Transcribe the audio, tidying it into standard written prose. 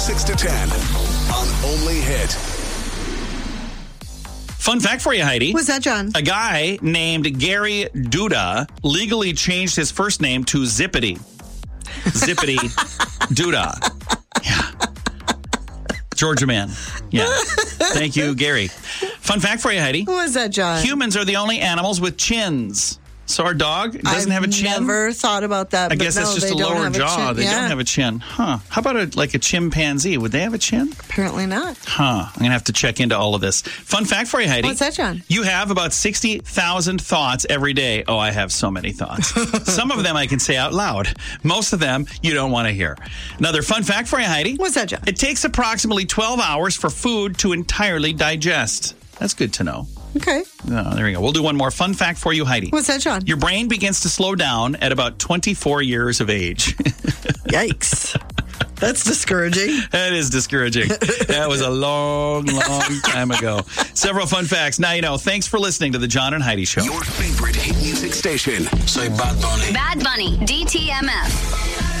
6 to 10 on Only Hit. Fun fact for you, Heidi. What's that, John? A guy named Gary Duda legally changed his first name to Zippity. Zippity Duda. Yeah. Georgia man. Yeah. Thank you, Gary. Fun fact for you, Heidi. What's that, John? Humans are the only animals with chins. So our dog doesn't have a chin? I've never thought about that. I guess that's just a lower jaw. They don't have a chin. Huh. How about a chimpanzee? Would they have a chin? Apparently not. Huh. I'm going to have to check into all of this. Fun fact for you, Heidi. What's that, John? You have about 60,000 thoughts every day. Oh, I have so many thoughts. Some of them I can say out loud. Most of them you don't want to hear. Another fun fact for you, Heidi. What's that, John? It takes approximately 12 hours for food to entirely digest. That's good to know. Okay. Oh, there we go. We'll do one more fun fact for you, Heidi. What's that, John? Your brain begins to slow down at about 24 years of age. Yikes. That's discouraging. That is discouraging. That was a long, long time ago. Several fun facts. Now you know. Thanks for listening to the John and Heidi Show. Your favorite hit music station. Say Bad Bunny. Bad Bunny, DTMF.